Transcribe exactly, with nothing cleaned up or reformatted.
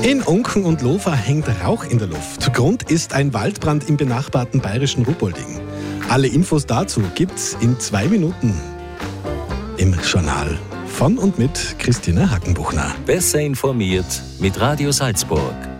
In Unken und Lofa hängt Rauch in der Luft. Grund ist ein Waldbrand im benachbarten bayerischen Ruppolding. Alle Infos dazu gibt's in zwei Minuten im Journal. Von und mit Christine Hackenbuchner. Besser informiert mit Radio Salzburg.